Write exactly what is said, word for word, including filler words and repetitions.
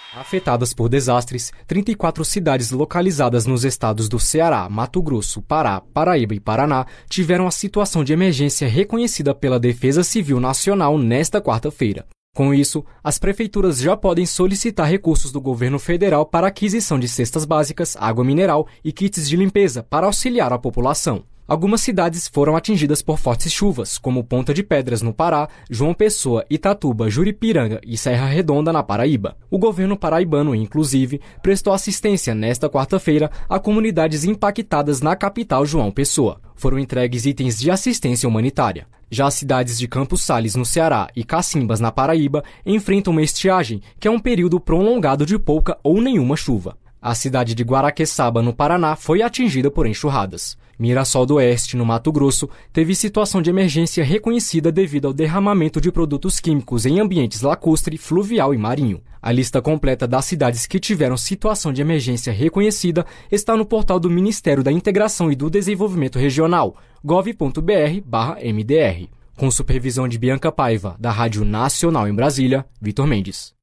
Afetadas por desastres, trinta e quatro cidades localizadas nos estados do Ceará, Mato Grosso, Pará, Paraíba e Paraná tiveram a situação de emergência reconhecida pela Defesa Civil Nacional nesta quarta-feira. Com isso, as prefeituras já podem solicitar recursos do governo federal para aquisição de cestas básicas, água mineral e kits de limpeza para auxiliar a população. Algumas cidades foram atingidas por fortes chuvas, como Ponta de Pedras, no Pará, João Pessoa, Itatuba, Juripiranga e Serra Redonda, na Paraíba. O governo paraibano, inclusive, prestou assistência nesta quarta-feira a comunidades impactadas na capital João Pessoa. Foram entregues itens de assistência humanitária. Já as cidades de Campos Sales, no Ceará, e Cacimbas, na Paraíba, enfrentam uma estiagem, que é um período prolongado de pouca ou nenhuma chuva. A cidade de Guaraqueçaba, no Paraná, foi atingida por enxurradas. Mirassol do Oeste, no Mato Grosso, teve situação de emergência reconhecida devido ao derramamento de produtos químicos em ambientes lacustre, fluvial e marinho. A lista completa das cidades que tiveram situação de emergência reconhecida está no portal do Ministério da Integração e do Desenvolvimento Regional, gov ponto br barra M D R. Com supervisão de Bianca Paiva, da Rádio Nacional em Brasília, Vitor Mendes.